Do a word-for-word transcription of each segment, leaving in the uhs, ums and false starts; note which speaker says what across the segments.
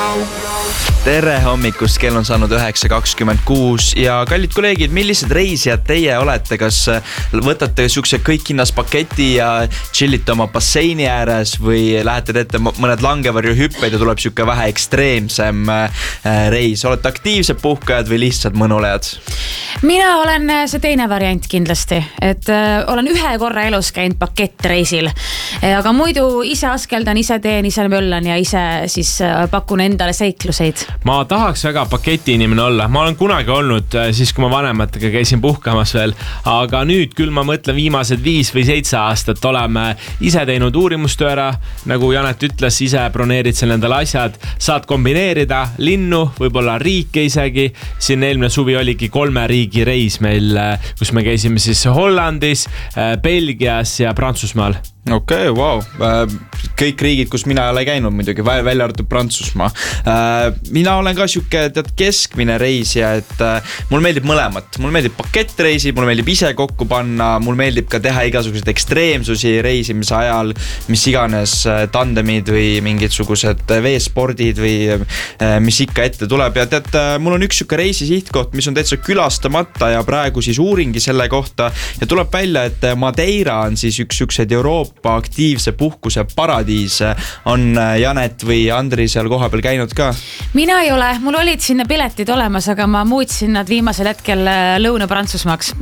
Speaker 1: Tere hommikust, kell on saanud üheksa kakskümmend kuus ja kallid kolleegid, millised reisijad teie olete, kas võtate sükse kõik hinnas paketi ja chillite oma basseini ääres või lähete teete mõned langevarju hüpped ja tuleb süke vähe ekstreemsem reis, olete aktiivsed puhkajad või lihtsalt mõnulejad?
Speaker 2: Mina olen see teine variant kindlasti, et olen ühe korra elus käinud pakettreisil, aga muidu ise askeldan, ise teen, ise möllan ja ise siis pakun endale seikluseid.
Speaker 3: Ma tahaks väga paketi inimene olla. Ma olen kunagi olnud siis, kui ma vanematega käisin puhkamas veel, aga nüüd küll ma mõtlen viimased viis või seitse aastat oleme ise teinud uurimustöö ära, nagu Janet ütles, ise broneerid seal endale asjad, saad kombineerida linnu, võib-olla riike isegi. Siin eelmine suvi oligi kolme riigi reis meil, kus me käisime siis Hollandis, Belgias ja Prantsusmaal.
Speaker 1: Okei, okay, wow. Kõik riigid, kus mina ei ole käinud muidugi, välja arvatud Prantsusmaa. Mina olen ka siuke tead keskmine reisija, et mul meeldib mõlemat. Mul meeldib pakettreisid, mul meeldib ise kokku panna, mul meeldib ka teha igasuguseid ekstreemsusi reisimise ajal, mis iganes tandemid või mingisugused veespordid või mis ikka ette tuleb. Ja tead, mul on üks siuke reisi sihtkoht, mis on täitsa külastamata ja praegu siis uuringi selle kohta ja tuleb välja, et Madeira on siis üks siukseid Euroopa aktiivse puhkuse paradiis. On Janet või Andri seal koha peal käinud ka?
Speaker 2: Mina ei ole, mul olid sinna piletid olemas, aga ma muutsin nad viimasel hetkel Lõuna-Prantsusmaaks.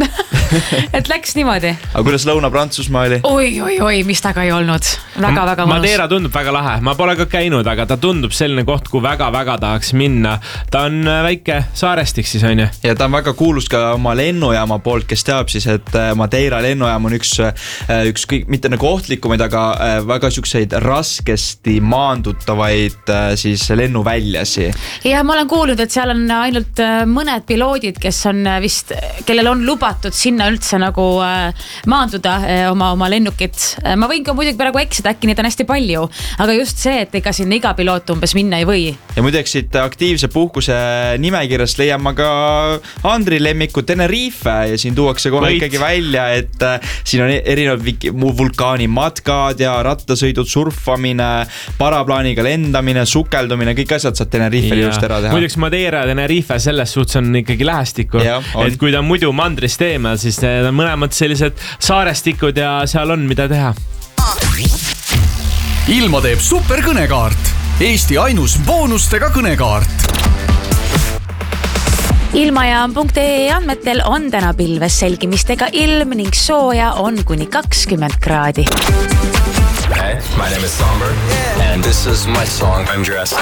Speaker 2: Et läks niimoodi.
Speaker 1: Aga kuidas Lõuna-Prantsusmaa oli?
Speaker 2: Oi, oi, oi, mis taga ei olnud. Väga, väga mõnus.
Speaker 3: Madeira tundub väga lahe. Ma pole ka käinud, aga ta tundub selline koht, kui väga, väga tahaks minna. Ta on väike saarestik siis, on ju?
Speaker 1: Ja ta on väga kuulus ka oma lennujaama poolt, kes teab siis, et Madeira lennujaam on üks, üks kõik, mitte nagu ohtlikumaid, aga väga siukseid raskesti maandutavaid siis lennuväljasi.
Speaker 2: Ja ma olen kuulnud, et seal on ainult mõned piloodid, kes on vist, kellel on lubatud sinna üldse nagu maanduda oma, oma lennukit. Ma võin ka muidugi praegu eksida, äkki neid on hästi palju, aga just see, et ega sinna iga piloot umbes minna ei või.
Speaker 1: Ja muideks siit aktiivse puhkuse nimekirjast leian ma ka Andri lemmiku Tenerife ja siin tuuakse kohe Võit. ikkagi välja, et siin on erinevad vulkaanimatkad ja rattasõidud, surfamine, paraplaaniga lendamine, sukeldumine, kõik asjad saad Tenerifel just ära teha.
Speaker 3: Muideks Madeira ja Tenerife selles suhtes on ikkagi lähestikku, ja, et kui ta muidu mandrist eemal, siis need on mõlemad sellised saarestikud ja seal on mida teha.
Speaker 4: Ilma teeb super kõnekaart. Eesti ainus boonustega kõnekaart.
Speaker 2: Ilmajaam punkt ee andmetel on täna pilves selgimistega ilm ning sooja on kuni kakskümmend kraadi.
Speaker 5: Hey, my name is Somber and this is my song I'm dressed.